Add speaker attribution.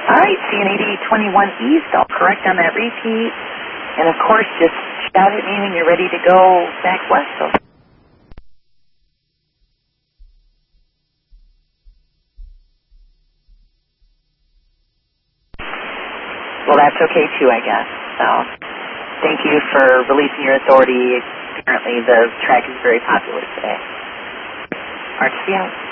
Speaker 1: All right, CNAD 21 East, I'll correct on that repeat. And of course, just shout at me when you're ready to go back west. So. Well, that's okay too, I guess. So, thank you for releasing your authority. Apparently, the track is very popular today. RTC out.